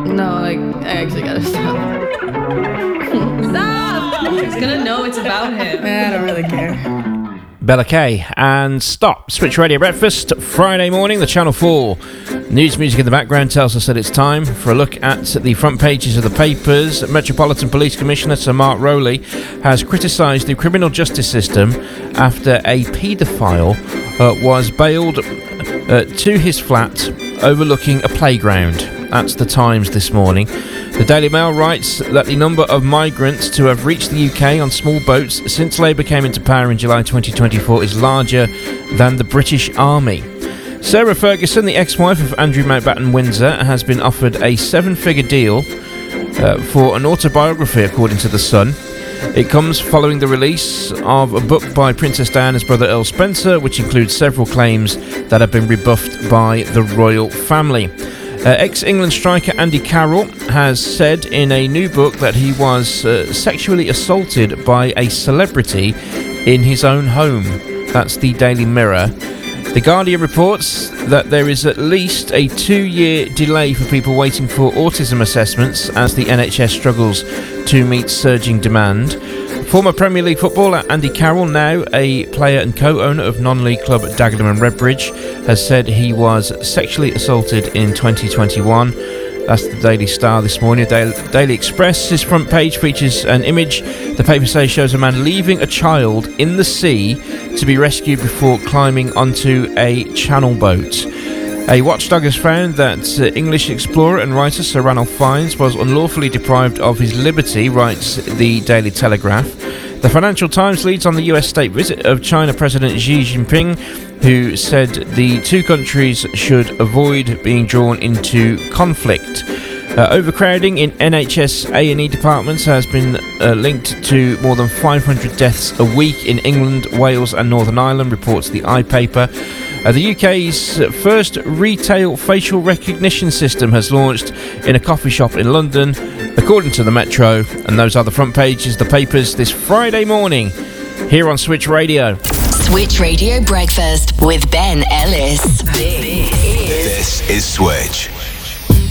No, I actually gotta stop. Stop! He's gonna know it's about him. I don't really care. Bella K and Stop. Switch Radio Breakfast, Friday morning, the Channel 4. News music in the background tells us that it's time for a look at the front pages of the papers. Metropolitan Police Commissioner Sir Mark Rowley has criticised the criminal justice system after a paedophile was bailed to his flat overlooking a playground. That's the Times this morning. The Daily Mail writes that the number of migrants to have reached the UK on small boats since Labour came into power in July 2024 is larger than the British Army. Sarah Ferguson, the ex-wife of Andrew Mountbatten Windsor, has been offered a 7-figure deal for an autobiography, according to The Sun. It comes following the release of a book by Princess Diana's brother Earl Spencer, which includes several claims that have been rebuffed by the royal family. Ex-England striker Andy Carroll has said in a new book that he was sexually assaulted by a celebrity in his own home. That's the Daily Mirror. The Guardian reports that there is at least a 2-year delay for people waiting for autism assessments as the NHS struggles to meet surging demand. Former Premier League footballer Andy Carroll, now a player and co-owner of non-league club Dagenham and Redbridge, has said he was sexually assaulted in 2021. That's the Daily Star this morning. Daily Express's front page features an image the paper says shows a man leaving a child in the sea to be rescued before climbing onto a channel boat. A watchdog has found that English explorer and writer Sir Ranulph Fiennes was unlawfully deprived of his liberty, writes the Daily Telegraph. The Financial Times leads on the US state visit of China President Xi Jinping, who said the two countries should avoid being drawn into conflict. Overcrowding in NHS A&E departments has been linked to more than 500 deaths a week in England, Wales and Northern Ireland, reports the iPaper. The UK's first retail facial recognition system has launched in a coffee shop in London, according to the Metro. And those are the front pages of the papers this Friday morning here on Switch Radio. Switch Radio Breakfast with Ben Ellis. This is Switch.